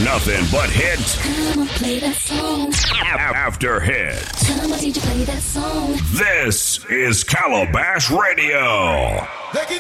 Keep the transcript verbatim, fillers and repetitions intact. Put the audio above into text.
Nothing but hits. Come on, play that song. After hits. Come on, D J, play that song. This is Calabash Radio.